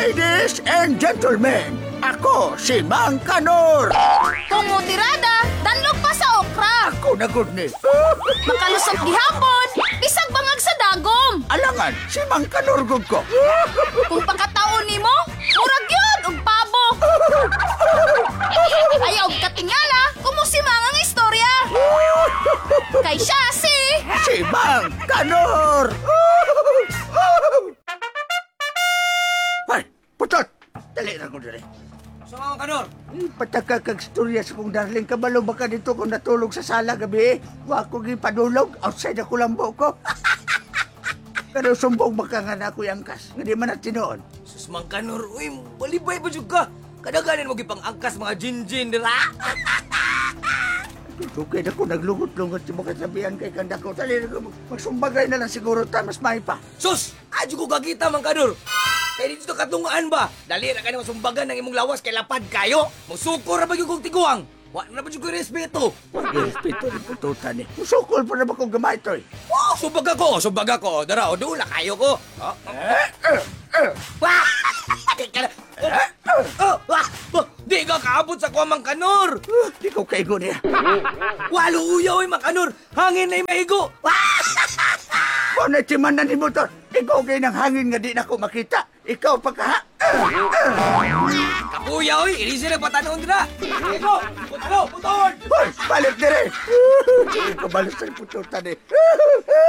Ladies and gentlemen, ako si Mang Kanor. Kumutirada, danlog pa sa okra. Ako na good ni. Makalusog gihapon, bisag bangag sa dagom. Alangan, si Mang Kanor gud ko. Kung pagkataon nimo, murag yun og pabo. Ayaw og katingala, kumusimang ang istorya. Kay siya Si Mang Kanor. Hoy, putot. Dali na ko dali. So, Mang Kanor, Patagkakag-storya sa kong darling, kabalo baka dito kung natulog sa sala gabi. Wa ko gipadulog, outside ako lambo ko. Pero sumbong baka nga na ako angkas, nga di man natinoon. sus Mang Kanor, uy, balibay pa dyan ka. Kadaganin mo gipang angkas mga jinjin, dira. Tukay na ko naglungot-lungot si mga sabihan kay kanda ko. Dali na ko, magsumbagay na lang siguro ta, mas may pa. Sus, adyo ko gagita, Mang Kanor. Kaya dito katungaan ba? Dali na ka na masumbagan ng imong lawas kay lapad kayo. Musukor na ba yung kong tiguang? Wa na ba yung kong respeto? Respeto rin pututan eh. Musukol pa na ba kong gamay to eh? Oh, subag ako. Dara, o doon na kayo ko. Oh, Wah! Di ka na... Di ka kaabot sa kuha, Mang Kanor. Di ko kaigo niya. Walo uyaw, Mang Kanor. Hangin na yung maigo. Kung natiman na ni motor, ikaw kayo ng hangin nga di na ko makita. Ikaw pa ka ha? Kapuya, oy. Ilisi na patanon dira. Ego, putol. Hoy, balik dire. Hindi ko balas sa pututan eh.